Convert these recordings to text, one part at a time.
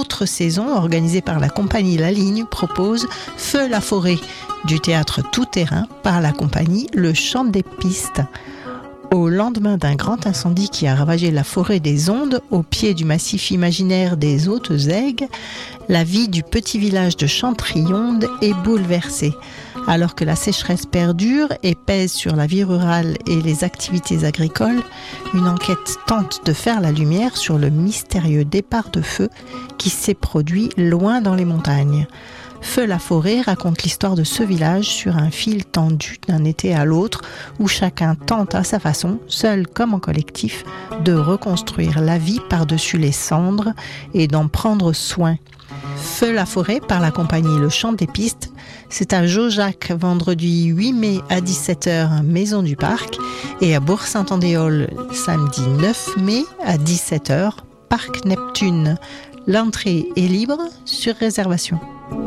autre saison, organisée par la compagnie La Ligne, propose Feu la forêt, du théâtre tout-terrain par la compagnie Le Chant des Pistes. Au lendemain d'un grand incendie qui a ravagé la forêt des Ondes, au pied du massif imaginaire des Hautes-Aigues, la vie du petit village de Chantrionde est bouleversée. Alors que la sécheresse perdure et pèse sur la vie rurale et les activités agricoles, une enquête tente de faire la lumière sur le mystérieux départ de feu qui s'est produit loin dans les montagnes. Feu la forêt raconte l'histoire de ce village sur un fil tendu d'un été à l'autre où chacun tente à sa façon, seul comme en collectif, de reconstruire la vie par-dessus les cendres et d'en prendre soin. Feu la forêt par la compagnie Le Chant des Pistes, c'est à Jaujac vendredi 8 mai à 17h Maison du Parc et à Bourg-Saint-Andéol samedi 9 mai à 17h Parc Neptune. L'entrée est libre sur réservation.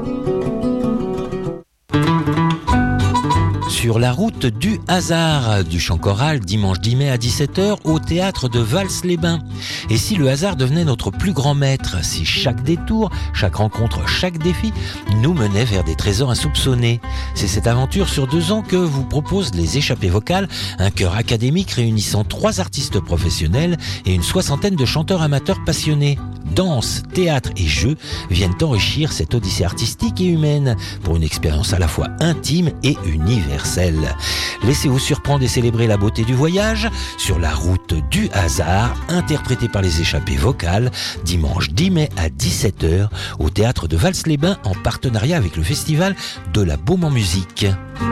Sur la route du hasard, du chant choral dimanche 10 mai à 17h au théâtre de Vals-les-Bains. Et si le hasard devenait notre plus grand maître, si chaque détour, chaque rencontre, chaque défi nous menait vers des trésors insoupçonnés. C'est cette aventure sur 2 ans que vous propose Les Échappées Vocales, un chœur académique réunissant 3 artistes professionnels et une 60aine de chanteurs amateurs passionnés. Danse, théâtre et jeu viennent enrichir cette odyssée artistique et humaine pour une expérience à la fois intime et universelle. Laissez-vous surprendre et célébrer la beauté du voyage sur la route du hasard, interprété par Les Échappées Vocales, dimanche 10 mai à 17h au théâtre de Vals-les-Bains en partenariat avec le festival de la Baume en musique.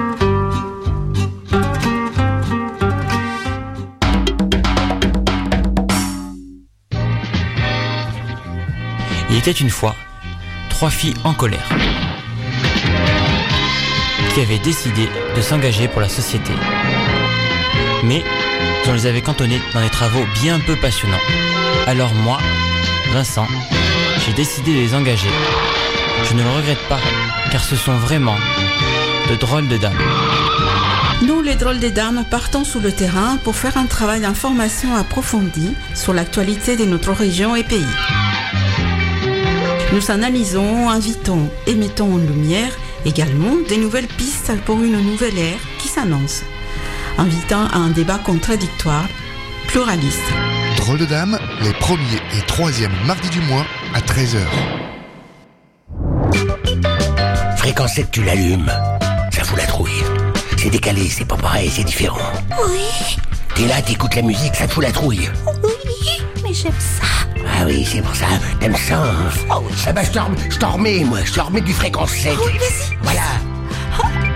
Il était une fois 3 filles en colère qui avaient décidé de s'engager pour la société. Mais on les avait cantonnées dans des travaux bien peu passionnants. Alors moi, Vincent, j'ai décidé de les engager. Je ne le regrette pas, car ce sont vraiment de drôles de dames. Nous, les drôles des dames, partons sur le terrain pour faire un travail d'information approfondi sur l'actualité de notre région et pays. Nous analysons, invitons et mettons en lumière également des nouvelles pistes pour une nouvelle ère qui s'annonce, invitant à un débat contradictoire, pluraliste. Drôles de dames, les 1er et 3e mardis du mois à 13h. Fréquence 7, tu l'allumes, ça fout la trouille. C'est décalé, c'est pas pareil, c'est différent. Oui. T'es là, t'écoutes la musique, ça te fout la trouille. Oui, mais j'aime ça. Ah oui, c'est pour ça, t'aimes ça, hein. Oh oui. Ah bah je t'en remets, moi, je te remets du fréquence 7. Oh oui, vas-y. Voilà.